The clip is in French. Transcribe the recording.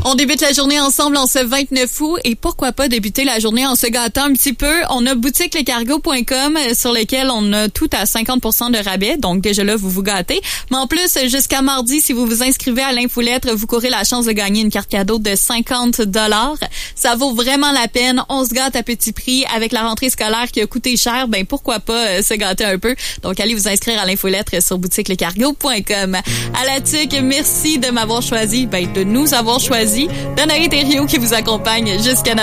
On débute la journée ensemble en ce 29 août et pourquoi pas débuter la journée en se gâtant un petit peu. On a boutiquelecargo.com sur lequel on a tout à 50% de rabais. Donc déjà là, vous vous gâtez. Mais en plus, jusqu'à mardi, si vous vous inscrivez à l'infolettre, vous courez la chance de gagner une carte cadeau de 50 $. Ça vaut vraiment la peine. On se gâte à petit prix. Avec la rentrée scolaire qui a coûté cher, ben pourquoi pas se gâter un peu. Donc allez vous inscrire à l'infolettre sur boutiquelecargo.com. À la TUC, merci de m'avoir choisi, de nous avoir choisi. Danae Thériault qui vous accompagne jusqu'à